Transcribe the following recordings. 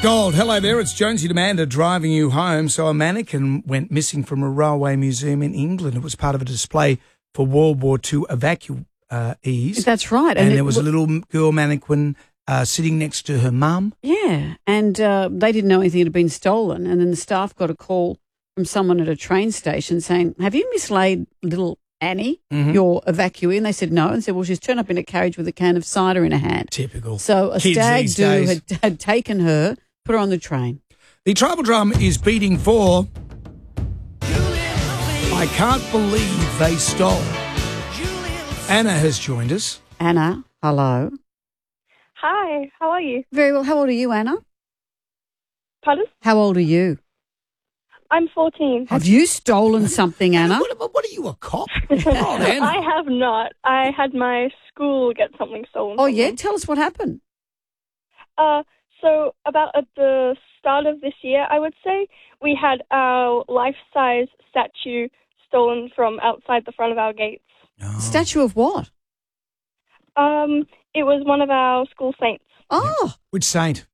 Gold, hello there. It's Jonesy Demander driving you home. So a mannequin went missing from a railway museum in England. It was part of a display for World War II evacuees. That's right. And there was a little girl mannequin sitting next to her mum. Yeah, and they didn't know anything had been stolen. And then the staff got a call from someone at a train station saying, have you mislaid little Annie, your evacuee? And they said no. And said, well, she's turned up in a carriage with a can of cider in her hand. Typical. So a Kids stag these do days. had taken her, put her on the train. The tribal drum is beating for I Can't Believe They Stole. Anna has joined us. Anna, hello. Hi, how are you? Very well. How old are you, Anna? Pardon? How old are you? I'm 14. Have you stolen something, Anna? What are you, a cop? Come on, Anna. I have not. I had my school get something stolen. Oh, from yeah? them. Tell us what happened. So about at the start of this year, I would say, we had our life-size statue stolen from outside the front of our gates. Oh. Statue of what? It was one of our school saints. Oh, Which saint?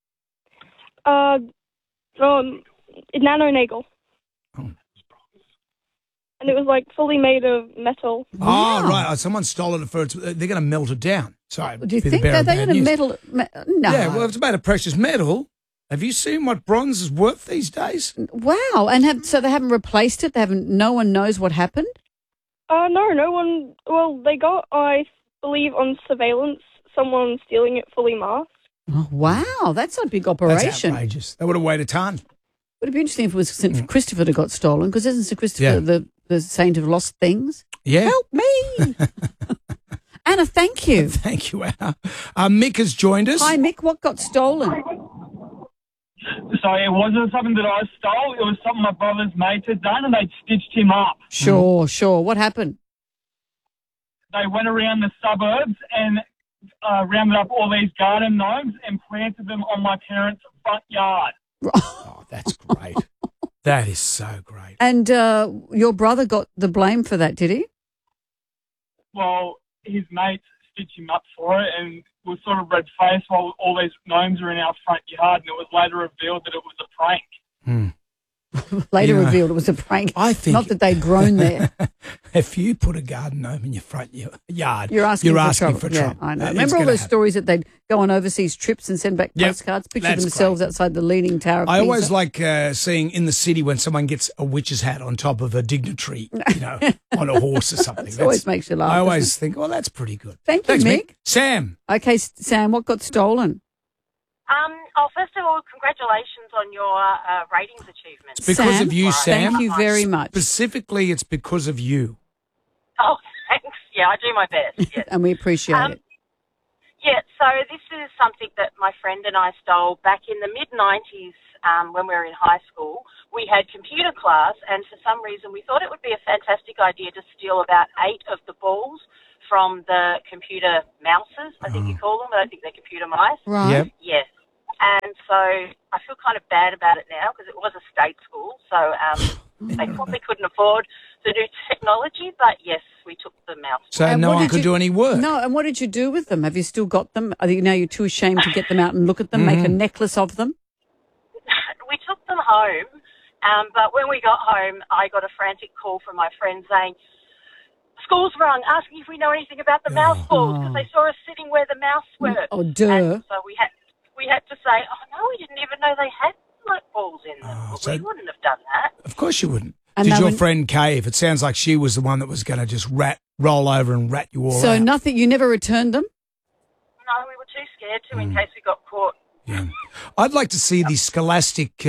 Nano Nagel. Oh. And it was like fully made of metal. Wow. Oh, right. Someone stole it for its. They're going to melt it down. Sorry. do you be the think bearer that of they're bad going to news. metal? No. Yeah, well, if it's made of precious metal, have you seen what bronze is worth these days? Wow. And so they haven't replaced it? No one knows what happened? No one. Well, they got, I believe, on surveillance, someone stealing it fully masked. Oh, wow. That's a big That's operation. outrageous. They would have weighed a ton. Would it be interesting if it was St. Christopher that got stolen? Because isn't St. Christopher the saint of lost things? Yeah. Help me. Anna, thank you. Thank you, Anna. Mick has joined us. Hi, Mick. What got stolen? So it wasn't something that I stole. It was something my brother's mates had done, and they'd stitched him up. Sure. What happened? They went around the suburbs and rounded up all these garden gnomes and planted them on my parents' front yard. Oh, that's great. That is so great. And your brother got the blame for that, did he? Well, his mates stitched him up for it, and was sort of red-faced while all these gnomes are in our front yard, and it was later revealed that it was a prank. Later Yeah. revealed it was a prank. I think- Not that they'd grown there. If you put a garden gnome in your front yard, You're asking for trouble. Yeah, I know. It's Remember all gonna those happen. stories that they'd go on overseas trips and send back Yep, postcards, picture that's themselves great. outside the Leaning Tower of I always Pisa? like seeing in the city when someone gets a witch's hat on top of a dignitary, on a horse or something. It always makes you laugh, I doesn't always think, well, that's pretty good. Thank you, Thanks, Mick. Sam. Okay, Sam, what got stolen? First of all, congratulations on your ratings achievements. It's because Sam, of you, Sam. Thank you very much. Specifically, it's because of you. Oh, thanks. Yeah, I do my best. Yes. And we appreciate it. Yeah, so this is something that my friend and I stole back in the mid-90s when we were in high school. We had computer class, and for some reason we thought it would be a fantastic idea to steal about 8 of the balls from the computer mouses, I think you call them. I don't think they're computer mice. Right. Yep. Yes. And so I feel kind of bad about it now because it was a state school, so they probably couldn't afford the new technology, but yes, we took the mouse. So And no what one did could you- do any work. No, and what did you do with them? Have you still got them? Are you, now you're too ashamed to get them out and look at them, make a necklace of them? We took them home, but when we got home, I got a frantic call from my friend saying, "School's rung, asking if we know anything about the mouse balls because they saw us sitting where the mouse were." Oh, duh. And so we had to say, "Oh no, we didn't even know they had like balls in them. Oh, Well, so- we wouldn't have done that." Of course you wouldn't. And Did they your went- friend cave? It sounds like she was the one that was going to just roll over and rat you all So out. nothing, you never returned them? No, we were too scared to in case we got caught. Yeah. I'd like to see the scholastic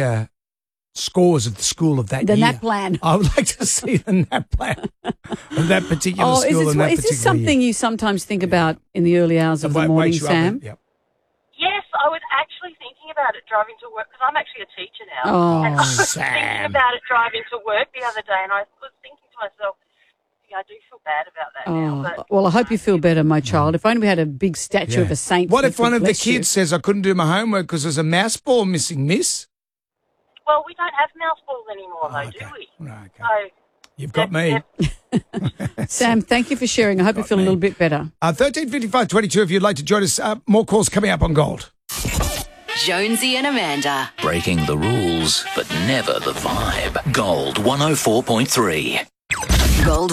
scores of the school of that The year. NAPLAN. I would like to see the NAPLAN of that particular Oh, school and that is particular this something year. you sometimes think about in the early hours of the Wakes morning, you up Sam? and- yep. Yes, I was actually thinking about it driving to work because I'm actually a teacher now. Oh, and I was Sam. thinking about it driving to work the other day, and I was thinking to myself, yeah, I do feel bad about that now. But well, I hope you feel better, my child. If only we had a big statue of Yeah. a saint. What that if one could of the bless you. kids says, I couldn't do my homework because there's a mouse ball missing, miss? well, we don't have mouse balls anymore, though, okay. do we? Right, okay. So You've got me. Sam, thank you for sharing. I hope you feel a little bit better. 135522 if you'd like to join us. More calls coming up on Gold. Jonesy and Amanda. Breaking the rules, but never the vibe. Gold 104.3. Gold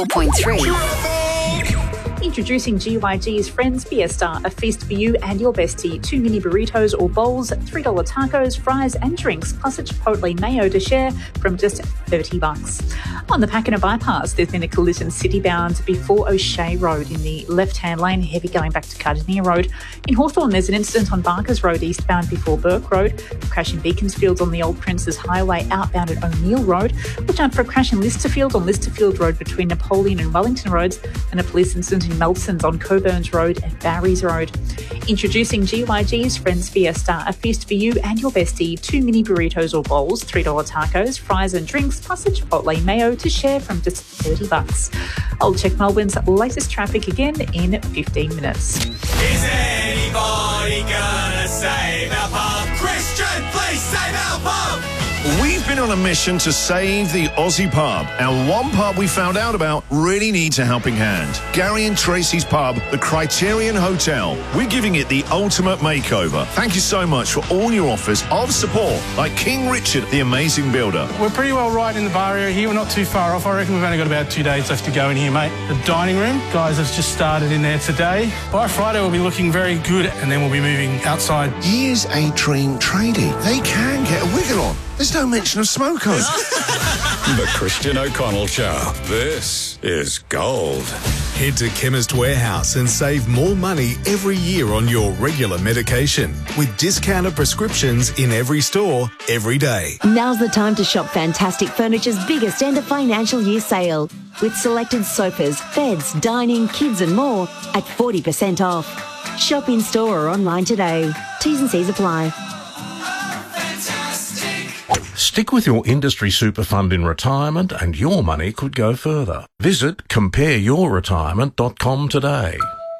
104.3. Introducing GYG's Friends Fiesta, a feast for you and your bestie. 2 mini burritos or bowls, $3 tacos, fries and drinks, plus a chipotle mayo to share from just $30. On the Pakenham bypass, there's been a collision citybound before O'Shea Road in the left-hand lane, heavy going back to Cardinia Road. In Hawthorn, there's an incident on Barkers Road eastbound before Burke Road. A crash in Beaconsfield on the Old Princes Highway outbound at O'Neill Road. Watch out for a crash in Listerfield on Listerfield Road between Napoleon and Wellington Roads, and a police incident in Melsons on Coburn's Road and Barry's Road. Introducing GYG's Friends Fiesta, a feast for you and your bestie. 2 mini burritos or bowls, $3 tacos, fries and drinks, plus a chipotle mayo to share from just $30. I'll check Melbourne's latest traffic again in 15 minutes. Is anybody gonna save our pub? Christian, please save our pub! We've been on a mission to save the Aussie pub, and one pub we found out about really needs a helping hand. Gary and Tracy's pub, the Criterion Hotel. We're giving it the ultimate makeover. Thank you so much for all your offers of support, like King Richard, the amazing builder. We're pretty well right in the bar area here. We're not too far off. I reckon we've only got about 2 days left to go in here, mate. The dining room, guys have just started in there today. By Friday, we'll be looking very good, and then we'll be moving outside. Here's a dream tradie. They can get a wiggle on. There's no mention of smokers. The Christian O'Connell Show. This is gold. Head to Chemist Warehouse and save more money every year on your regular medication with discounted prescriptions in every store, every day. Now's the time to shop Fantastic Furniture's biggest end of financial year sale with selected sofas, beds, dining, kids and more at 40% off. Shop in store or online today. T's and C's apply. Stick with your industry super fund in retirement and your money could go further. Visit compareyourretirement.com today.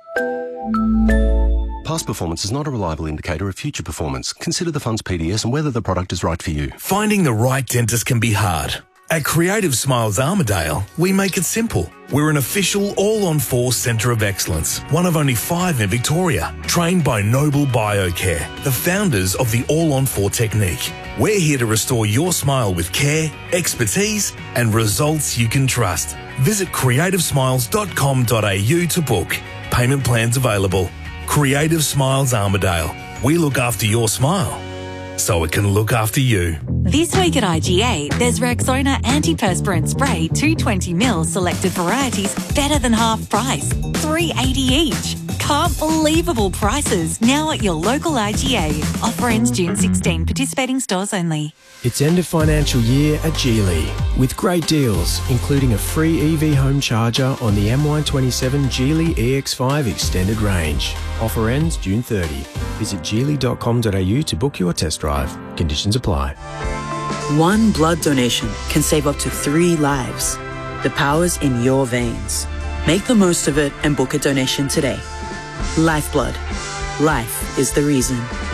Past performance is not a reliable indicator of future performance. Consider the fund's PDS and whether the product is right for you. Finding the right dentist can be hard. At Creative Smiles Armidale, we make it simple. We're an official all-on-4 centre of excellence, one of only 5 in Victoria, trained by Noble Biocare, the founders of the all-on-4 technique. We're here to restore your smile with care, expertise and results you can trust. Visit creativesmiles.com.au to book. Payment plans available. Creative Smiles Armidale. We look after your smile so it can look after you. This week at IGA, there's Rexona Antiperspirant Spray 220ml selected varieties better than half price, $3.80 each. Can't believable prices now at your local IGA. Offer ends June 16. Participating stores only. It's end of financial year at Geely with great deals, including a free EV home charger on the MY27 Geely EX5 extended range. Offer ends June 30. Visit geely.com.au to book your test drive. Conditions apply. One blood donation can save up to 3 lives. The power's in your veins. Make the most of it and book a donation today. Lifeblood. Life is the reason.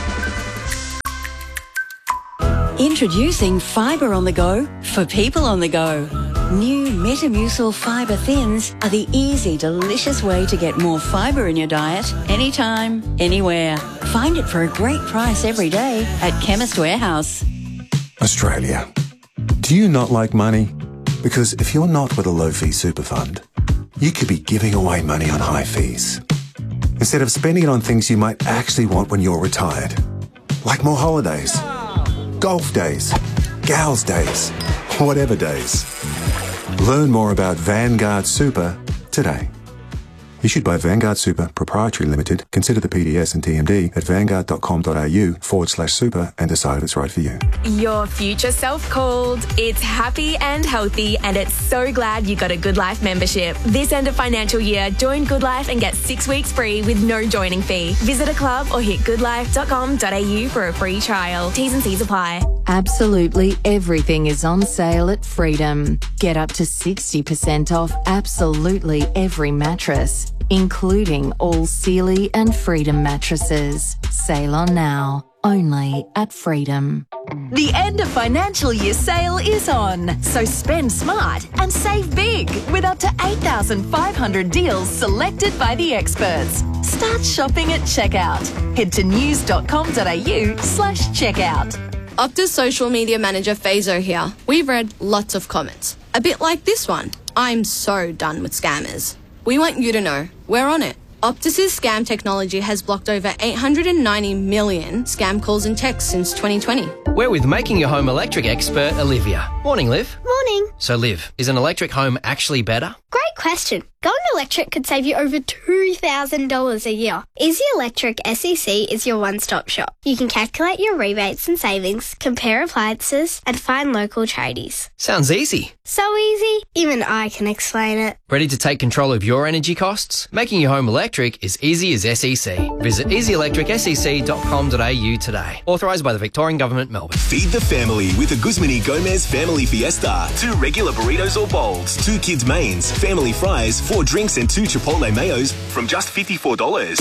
Introducing Fibre on the Go for people on the go. New Metamucil Fibre Thins are the easy, delicious way to get more fibre in your diet anytime, anywhere. Find it for a great price every day at Chemist Warehouse. Australia. Do you not like money? Because if you're not with a low-fee super fund, you could be giving away money on high fees instead of spending it on things you might actually want when you're retired, like more holidays, golf days, gals days, whatever days. Learn more about Vanguard Super today. Issued by Vanguard Super Proprietary Limited. Consider the PDS and TMD at vanguard.com.au/super and decide if it's right for you. Your future self called. It's happy and healthy, and it's so glad you got a Good Life membership. This end of financial year, join Good Life and get 6 weeks free with no joining fee. Visit a club or hit goodlife.com.au for a free trial. T's and C's apply. Absolutely everything is on sale at Freedom. Get up to 60% off absolutely every mattress, including all Sealy and Freedom mattresses. Sale on now, only at Freedom. The end of financial year sale is on, so spend smart and save big with up to 8,500 deals selected by the experts. Start shopping at checkout. Head to news.com.au/checkout. Optus social media manager Fazo here. We've read lots of comments. A bit like this one. I'm so done with scammers. We want you to know we're on it. Optus's scam technology has blocked over 890 million scam calls and texts since 2020. We're with Making Your Home Electric expert Olivia. Morning, Liv. Morning. So, Liv, is an electric home actually better? Great question. Going electric could save you over $2,000 a year. Easy Electric SEC is your one-stop shop. You can calculate your rebates and savings, compare appliances, and find local tradies. Sounds easy. So easy, even I can explain it. Ready to take control of your energy costs? Making your home electric is easy as SEC. Visit easyelectricsec.com.au today. Authorised by the Victorian Government, Melbourne. Feed the family with a Guzman y Gomez Family Fiesta. 2 regular burritos or bowls, 2 kids' mains, family fries, 4 drinks and 2 Chipotle mayos from just $54.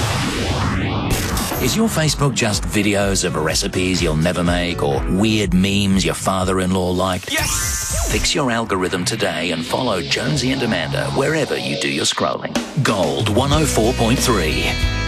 Is your Facebook just videos of recipes you'll never make or weird memes your father-in-law liked? Yes! Fix your algorithm today and follow Jonesy and Amanda wherever you do your scrolling. Gold 104.3.